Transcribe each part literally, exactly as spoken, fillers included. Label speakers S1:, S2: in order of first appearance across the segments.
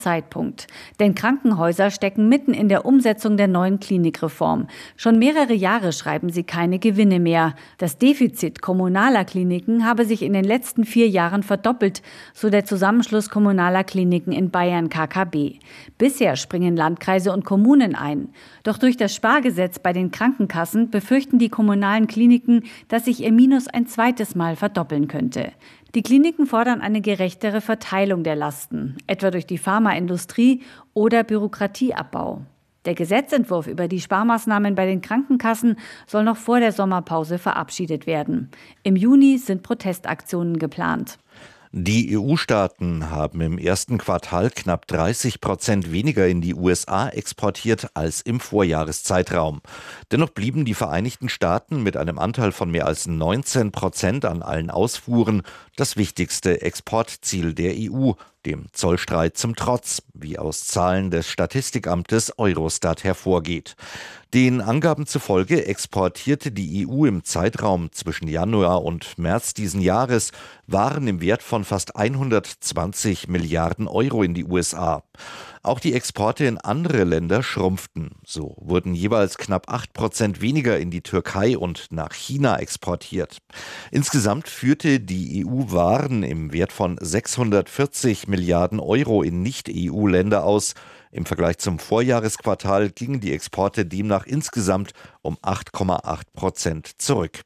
S1: Zeitpunkt. Denn Krankenhäuser stecken mitten in der Umsetzung der neuen Klinikreform. Schon mehrere Jahre schreiben sie keine Gewinne mehr. Das Defizit kommunaler Kliniken habe sich in den letzten vier Jahren verdoppelt, so der Zusammenschluss kommunaler Kliniken in Bayern K K B. Bisher springen Landkreise und Kommunen ein. Doch durch das Spargesetz bei den Krankenkassen befürchten die kommunalen Kliniken, dass sich ihr Minus ein zweites Mal verdoppeln könnte. Die Kliniken fordern eine gerechtere Verteilung der Lasten, etwa durch die Pharmaindustrie oder Bürokratieabbau. Der Gesetzentwurf über die Sparmaßnahmen bei den Krankenkassen soll noch vor der Sommerpause verabschiedet werden. Im Juni sind Protestaktionen geplant.
S2: Die E U-Staaten haben im ersten Quartal knapp dreißig Prozent weniger in die U S A exportiert als im Vorjahreszeitraum. Dennoch blieben die Vereinigten Staaten mit einem Anteil von mehr als neunzehn Prozent an allen Ausfuhren das wichtigste Exportziel der E U, dem Zollstreit zum Trotz, wie aus Zahlen des Statistikamtes Eurostat hervorgeht. Den Angaben zufolge exportierte die E U im Zeitraum zwischen Januar und März diesen Jahres Waren im Wert von fast hundertzwanzig Milliarden Euro in die U S A. Auch die Exporte in andere Länder schrumpften. So wurden jeweils knapp acht Prozent weniger in die Türkei und nach China exportiert. Insgesamt führte die E U Waren im Wert von sechshundertvierzig Milliarden Euro in Nicht-E U-Länder aus. Im Vergleich zum Vorjahresquartal gingen die Exporte demnach insgesamt um acht Komma acht Prozent zurück.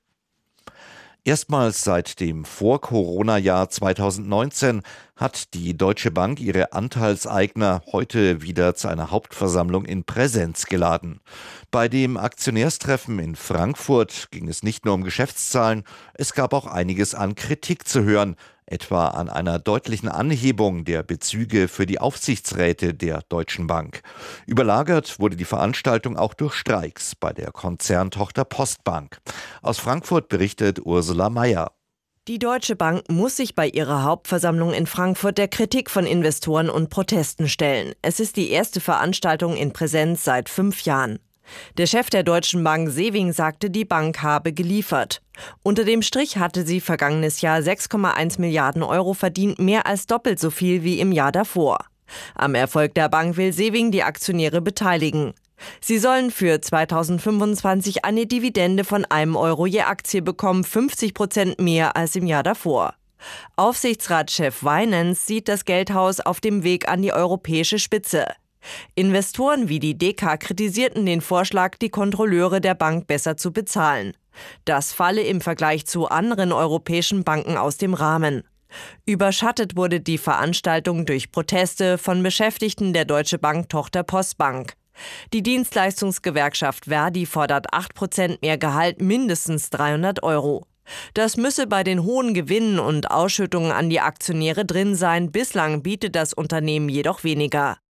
S2: Erstmals seit dem Vor-Corona-Jahr zweitausendneunzehn hat die Deutsche Bank ihre Anteilseigner heute wieder zu einer Hauptversammlung in Präsenz geladen. Bei dem Aktionärstreffen in Frankfurt ging es nicht nur um Geschäftszahlen, es gab auch einiges an Kritik zu hören, etwa an einer deutlichen Anhebung der Bezüge für die Aufsichtsräte der Deutschen Bank. Überlagert wurde die Veranstaltung auch durch Streiks bei der Konzerntochter Postbank. Aus Frankfurt berichtet Ursula Mayer.
S3: Die Deutsche Bank muss sich bei ihrer Hauptversammlung in Frankfurt der Kritik von Investoren und Protesten stellen. Es ist die erste Veranstaltung in Präsenz seit fünf Jahren. Der Chef der Deutschen Bank, Sewing, sagte, die Bank habe geliefert. Unter dem Strich hatte sie vergangenes Jahr sechs Komma eins Milliarden Euro verdient, mehr als doppelt so viel wie im Jahr davor. Am Erfolg der Bank will Sewing die Aktionäre beteiligen. Sie sollen für zweitausendfünfundzwanzig eine Dividende von einem Euro je Aktie bekommen, fünfzig Prozent mehr als im Jahr davor. Aufsichtsratschef Weinens sieht das Geldhaus auf dem Weg an die europäische Spitze. Investoren wie die D K kritisierten den Vorschlag, die Kontrolleure der Bank besser zu bezahlen. Das falle im Vergleich zu anderen europäischen Banken aus dem Rahmen. Überschattet wurde die Veranstaltung durch Proteste von Beschäftigten der Deutsche Bank-Tochter Postbank. Die Dienstleistungsgewerkschaft Verdi fordert acht Prozent mehr Gehalt, mindestens dreihundert Euro. Das müsse bei den hohen Gewinnen und Ausschüttungen an die Aktionäre drin sein. Bislang bietet das Unternehmen jedoch weniger.